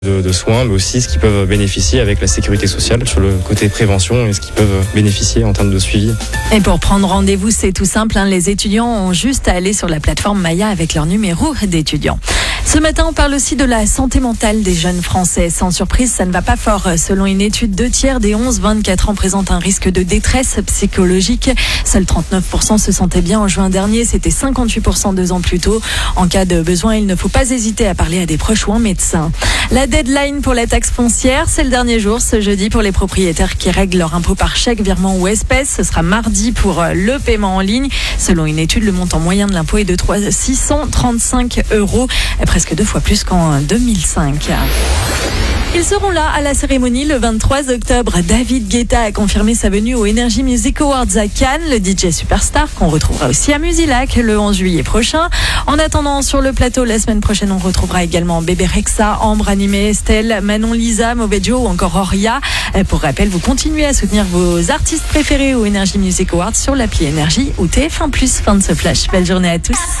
de soins, mais aussi ce qu'ils peuvent bénéficier avec la sécurité sociale sur le côté prévention et ce qu'ils peuvent bénéficier en termes de suivi. Et pour prendre rendez-vous, c'est tout simple, les étudiants ont juste à aller sur la plateforme Maya avec leur numéro d'étudiant. Ce matin, on parle aussi de la santé mentale des jeunes Français. Sans surprise, ça ne va pas fort. Selon une étude, 2 tiers des 11-24 ans présentent un risque de détresse psychologique. Seuls 39% se sentaient bien en juin dernier. C'était 58% 2 ans plus tôt. En cas de besoin, il ne faut pas hésiter à parler à des proches ou un médecin. La deadline pour la taxe foncière, c'est le dernier jour ce jeudi pour les propriétaires qui règlent leur impôt par chèque, virement ou espèce. Ce sera mardi pour le paiement en ligne. Selon une étude, le montant moyen de l'impôt est de 635 €, presque 2 fois plus qu'en 2005. Ils seront là à la cérémonie le 23 octobre. David Guetta a confirmé sa venue au Energy Music Awards à Cannes, le DJ Superstar qu'on retrouvera aussi à Musilac le 11 juillet prochain. En attendant, sur le plateau, la semaine prochaine, on retrouvera également Bébé Rexha, Ambre, Animé, Estelle, Manon Lisa, Mauvais Joe ou encore Oria. Pour rappel, vous continuez à soutenir vos artistes préférés au Energy Music Awards sur l'appli Energy ou TF1+. Fin de ce flash. Belle journée à tous.